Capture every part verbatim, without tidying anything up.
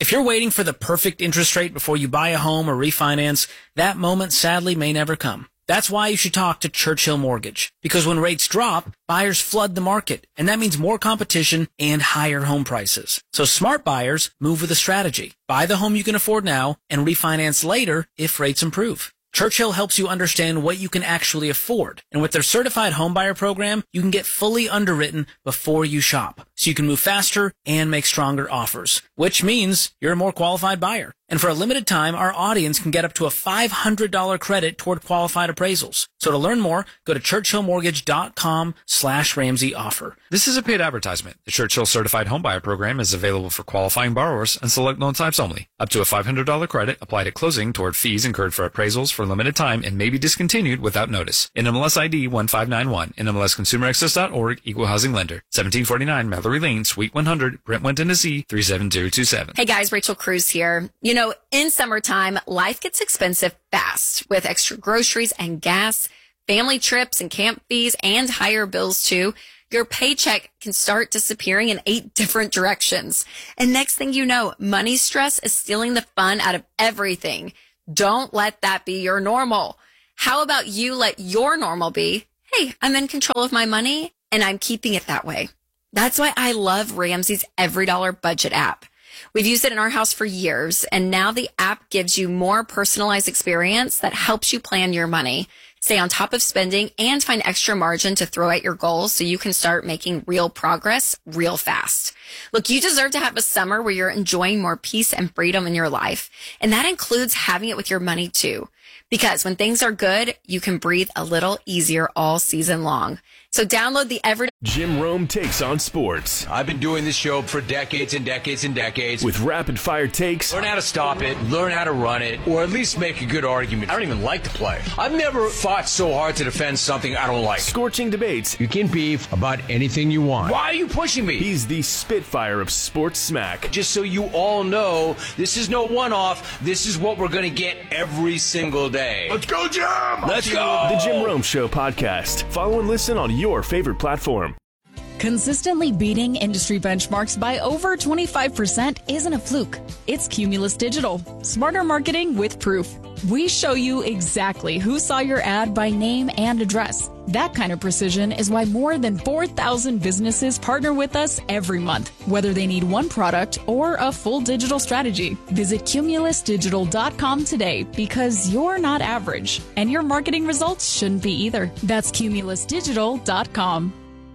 If you're waiting for the perfect interest rate before you buy a home or refinance, that moment sadly may never come. That's why you should talk to Churchill Mortgage. Because when rates drop, buyers flood the market, and that means more competition and higher home prices. So smart buyers move with a strategy. Buy the home you can afford now and refinance later if rates improve. Churchill helps you understand what you can actually afford. And with their certified homebuyer program, you can get fully underwritten before you shop. So you can move faster and make stronger offers, which means you're a more qualified buyer. And for a limited time, our audience can get up to a five hundred dollars credit toward qualified appraisals. So to learn more, go to churchillmortgage.com slash Ramsey offer. This is a paid advertisement. The Churchill Certified Homebuyer Program is available for qualifying borrowers and select loan types only. Up to a five hundred dollars credit applied at closing toward fees incurred for appraisals for a limited time and may be discontinued without notice. N M L S I D one five nine one. N M L S Consumer Access dot org. Equal Housing Lender. seventeen forty-nine Mallory Lane, Suite one hundred, Brentwood, Tennessee three seven zero two seven. Hey guys, Rachel Cruz here. You know, in summertime, life gets expensive fast with extra groceries and gas, family trips and camp fees, and higher bills too. Your paycheck can start disappearing in eight different directions. And next thing you know, money stress is stealing the fun out of everything. Don't let that be your normal. How about you let your normal be, hey, I'm in control of my money and I'm keeping it that way. That's why I love Ramsey's Every Dollar Budget app. We've used it in our house for years, and now the app gives you more personalized experience that helps you plan your money, stay on top of spending, and find extra margin to throw at your goals so you can start making real progress real fast. Look, you deserve to have a summer where you're enjoying more peace and freedom in your life, and that includes having it with your money too. Because when things are good, you can breathe a little easier all season long. So download the Every... Jim Rome takes on sports. I've been doing this show for decades and decades and decades. With rapid-fire takes. Learn how to stop it, learn how to run it, or at least make a good argument. I don't even like to play. I've never fought so hard to defend something I don't like. Scorching debates. You can beef about anything you want. Why are you pushing me? He's the Spitfire of sports smack. Just so you all know, this is no one-off. This is what we're going to get every single day. Let's go, Jim! Let's go! The Jim Rome Show podcast. Follow and listen on your favorite platform. Consistently beating industry benchmarks by over twenty-five percent isn't a fluke. It's Cumulus Digital. Smarter marketing with proof. We show you exactly who saw your ad by name and address. That kind of precision is why more than four thousand businesses partner with us every month, whether they need one product or a full digital strategy. Visit cumulus digital dot com today because you're not average, and your marketing results shouldn't be either. That's cumulus digital dot com.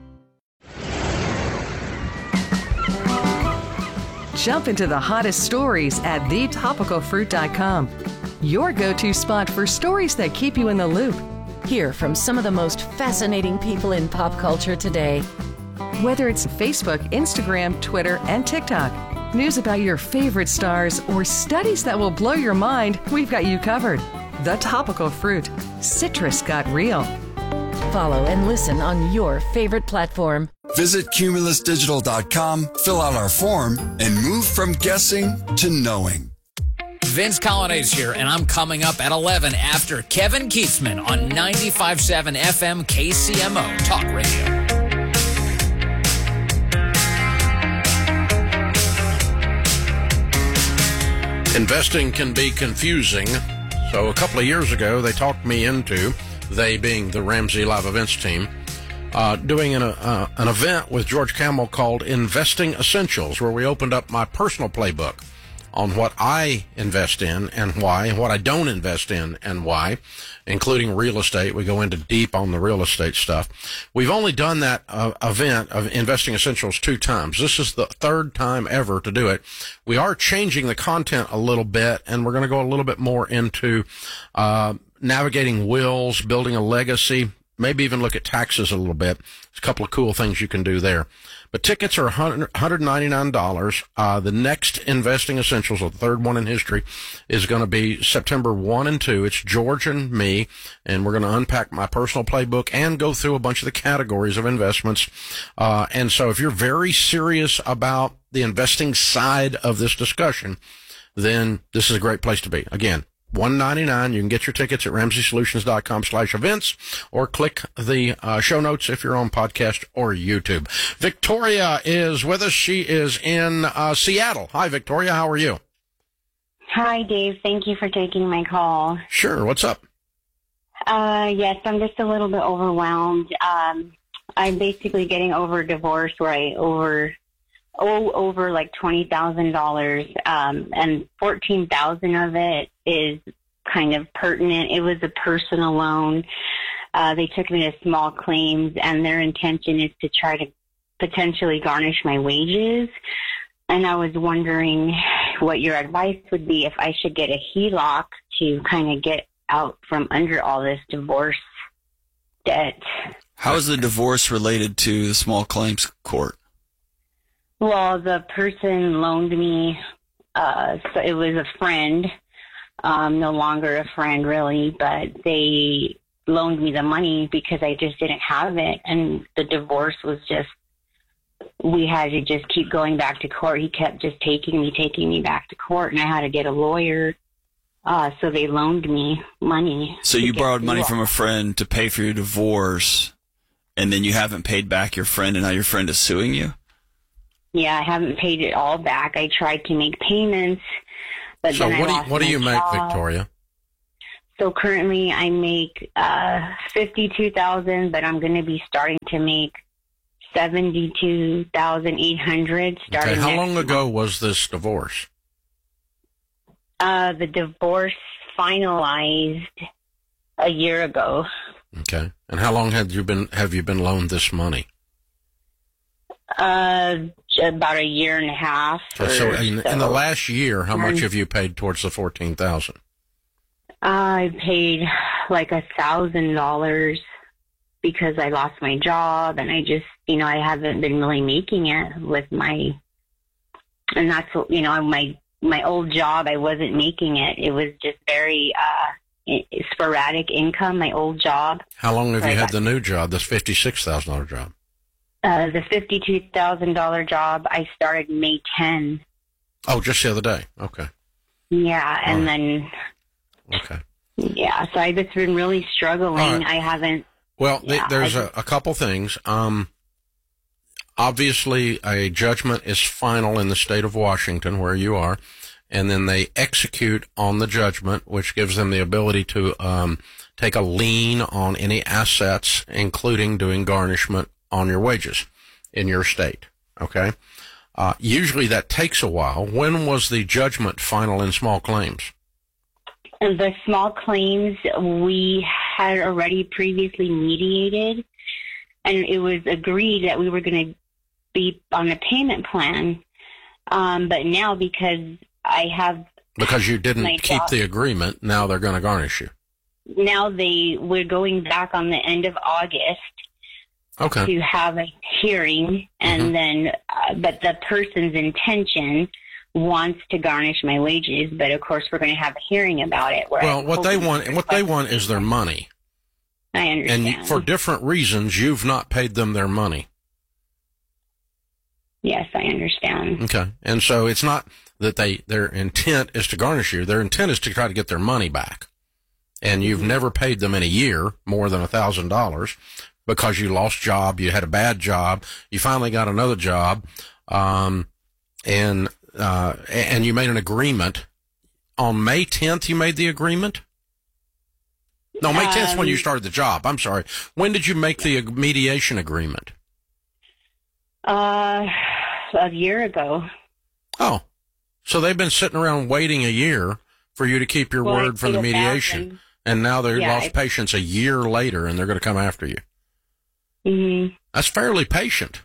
Jump into the hottest stories at the topical fruit dot com. Your go-to spot for stories that keep you in the loop. Hear from some of the most fascinating people in pop culture today. Whether it's Facebook, Instagram, Twitter, and TikTok, news about your favorite stars, or studies that will blow your mind, we've got you covered. The Topical Fruit. Citrus got real. Follow and listen on your favorite platform. Visit cumulus digital dot com, fill out our form, and move from guessing to knowing. Vince Colonnese here, and I'm coming up at eleven after Kevin Keithman on ninety-five point seven F M K C M O Talk Radio. Investing can be confusing, so a couple of years ago they talked me into, they being the Ramsey Live Events team, uh, doing an, uh, an event with George Kamel called Investing Essentials, where we opened up my personal playbook on what I invest in and why, and what I don't invest in and why, including real estate. We go into deep on the real estate stuff. We've only done that uh, event of Investing Essentials two times. This is the third time ever to do it. We are changing the content a little bit, and we're going to go a little bit more into uh navigating wills, building a legacy, maybe even look at taxes a little bit. There's a couple of cool things you can do there. But tickets are one hundred ninety-nine dollars. Uh, the next Investing Essentials, the third one in history, is going to be September first and second. It's George and me, and we're going to unpack my personal playbook and go through a bunch of the categories of investments. Uh, and so if you're very serious about the investing side of this discussion, then this is a great place to be. Again, one hundred ninety-nine dollars. You can get your tickets at ramsey solutions dot com slash events, or click the uh, show notes if you're on podcast or YouTube. Victoria is with us. She is in uh, Seattle. Hi, Victoria. How are you? Hi, Dave. Thank you for taking my call. Sure. What's up? Uh, yes, I'm just a little bit overwhelmed. Um, I'm basically getting over a divorce where I over owe over like twenty thousand dollars, um, and fourteen thousand of it is kind of pertinent. It was a personal loan. Uh, they took me to small claims, and their intention is to try to potentially garnish my wages. And I was wondering what your advice would be if I should get a H E L O C to kind of get out from under all this divorce debt. How is the divorce related to the small claims court? Well, the person loaned me, uh, so it was a friend, um, no longer a friend really, but they loaned me the money because I just didn't have it. And the divorce was just, we had to just keep going back to court. He kept just taking me, taking me back to court, and I had to get a lawyer. Uh, so they loaned me money. So you borrowed money from a friend to pay for your divorce, and then you haven't paid back your friend, and now your friend is suing you? Yeah, I haven't paid it all back. I tried to make payments, but so then what I do you, lost what do you my make, job. Victoria? So currently I make uh, fifty-two thousand dollars, but I'm going to be starting to make seventy-two thousand eight hundred dollars starting Okay, how next long month. ago was this divorce? Uh, the divorce finalized a year ago. Okay, and how long had you been have you been loaned this money? Uh, about a year and a half. Okay, so or in, so. in the last year, how much Um, have you paid towards the fourteen thousand? I paid like a thousand dollars because I lost my job, and I just, you know, I haven't been really making it with my, and that's what, you know, my my old job, I wasn't making it. It was just very uh sporadic income. My old job. How long have So you I had got- the new job? This fifty-six thousand dollar job. Uh, the fifty-two thousand dollar job I started May tenth. Oh, just the other day. Okay. Yeah, and then Okay. yeah, so I've just been really struggling. All right. I haven't. Well, th- Yeah, there's I a, a couple things. Um, obviously, a judgment is final in the state of Washington, where you are, and then they execute on the judgment, which gives them the ability to um, take a lien on any assets, including doing garnishment on your wages in your state. Okay? Uh, usually that takes a while. When was the judgment final in small claims? And the small claims we had already previously mediated, and it was agreed that we were going to be on a payment plan. Um, but now, because I have Because you my didn't keep job- the agreement, now they're going to garnish you. now they we're going back on the end of August Okay. to have a hearing, and Mhm. then uh, but the person's intention wants to garnish my wages, but of course we're going to have a hearing about it. Where Well, I'm what they hoping- want, what they want is their money. I understand. And for different reasons, you've not paid them their money. Yes, I understand. Okay. And so it's not that they, their intent is to garnish you. Their intent is to try to get their money back. And you've never paid them in a year more than a thousand dollars because you lost job. You had a bad job. You finally got another job. Um, and, uh, and you made an agreement on May tenth. You made the agreement. No, May tenth is when you Um, started the job. I'm sorry. When did you make the mediation agreement? Uh, a year ago. Oh, so they've been sitting around waiting a year for you to keep your Well, I word from the paid a mediation, thousand. and now they Yeah, lost I- patience a year later, and they're going to come after you. Mm-hmm. That's fairly patient.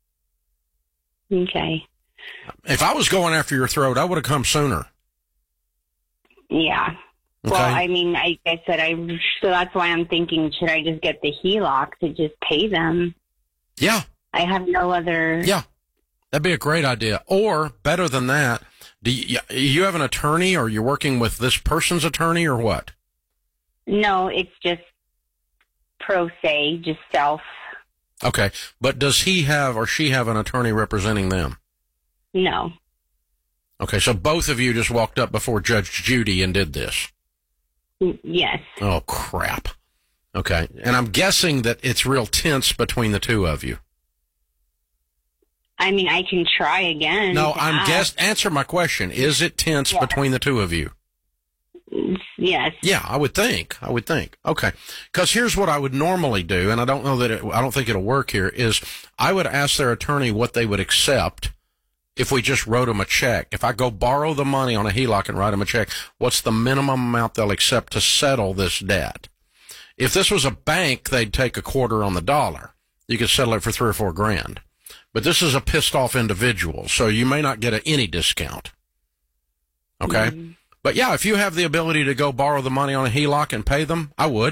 Okay. If I was going after your throat, I would have come sooner. Yeah. Okay. Well, I mean, I, I said I. So that's why I'm thinking, should I just get the H E L O C to just pay them? Yeah, I have no other. yeah, that'd be a great idea. Or better than that, do you, you have an attorney, or you're working with this person's attorney, or what? No, it's just pro se, just self. Okay, but does he have or she have an attorney representing them? No. Okay, so both of you just walked up before Judge Judy and did this. Mm, Yes. Oh, crap. Okay. And I'm guessing that it's real tense between the two of you. I mean, I can try again. No, to I'm ask. guess. Answer my question. Is it tense Yeah. between the two of you? Yes. Yeah, I would think. I would think. Okay. Because here's what I would normally do, and I don't know that it, I don't think it'll work here, is I would ask their attorney what they would accept if we just wrote them a check. If I go borrow the money on a H E L O C and write them a check, what's the minimum amount they'll accept to settle this debt? If this was a bank, they'd take a quarter on the dollar. You could settle it for three or four grand. But this is a pissed off individual, so you may not get a, any discount. Okay? Mm-hmm. But yeah, if you have the ability to go borrow the money on a H E L O C and pay them, I would.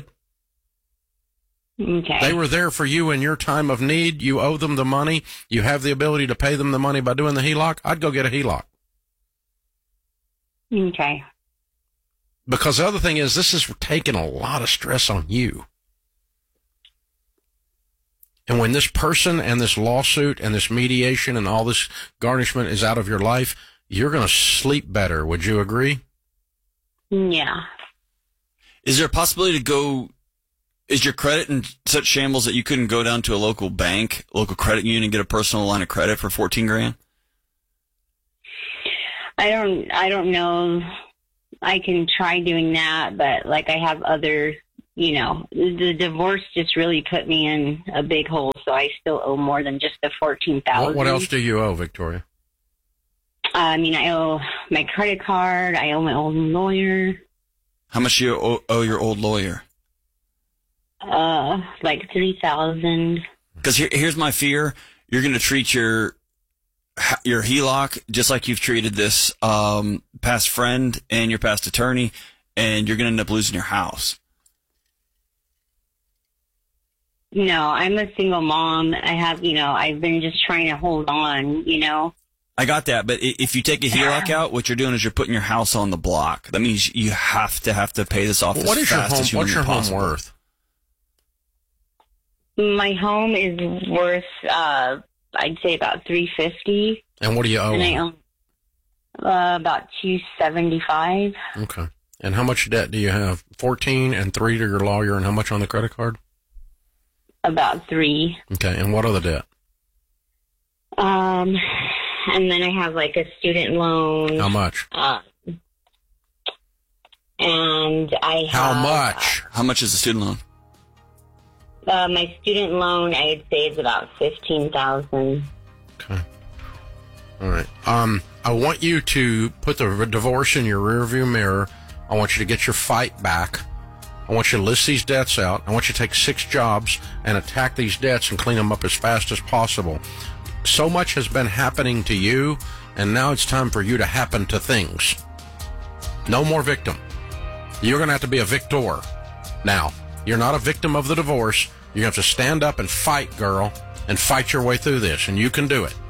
Okay. They were there for you in your time of need. You owe them the money. You have the ability to pay them the money by doing the H E L O C. I'd go get a H E L O C. Okay. Because the other thing is, this is taking a lot of stress on you. And when this person and this lawsuit and this mediation and all this garnishment is out of your life, you're going to sleep better. Would you agree? Yeah. Is there a possibility to go, is your credit in such shambles that you couldn't go down to a local bank, local credit union, and get a personal line of credit for fourteen grand? I don't, I don't know. I can try doing that, but like I have other, you know, the divorce just really put me in a big hole. So I still owe more than just the fourteen thousand. What, what else do you owe, Victoria? I mean, I owe my credit card. I owe my old lawyer. How much do you owe, owe your old lawyer? Uh, like three thousand. Because here, here's my fear: you're going to treat your your H E L O C just like you've treated this um, past friend and your past attorney, and you're going to end up losing your house. No, I'm a single mom. I have, you know, I've been just trying to hold on, you know. I got that, but if you take a H E L O C out, what you're doing is you're putting your house on the block. That means you have to have to pay this off What as is your fast home? as What's your humanly home possible. worth? My home is worth, uh, I'd say about three fifty. And what do you owe? And I own uh, about two seventy five. Okay. And how much debt do you have? Fourteen and three to your lawyer, and how much on the credit card? About three. Okay. And what other debt? Um, and then I have like a student loan. How much? Uh, and I have. How much? How much is the student loan? Uh, my student loan, I'd say, is about fifteen thousand. Okay. All right. Um, I want you to put the divorce in your rearview mirror. I want you to get your fight back. I want you to list these debts out. I want you to take six jobs and attack these debts and clean them up as fast as possible. So much has been happening to you, and now it's time for you to happen to things. No more victim. You're going to have to be a victor now. You're not a victim of the divorce. You're going to have to stand up and fight, girl, and fight your way through this, and you can do it.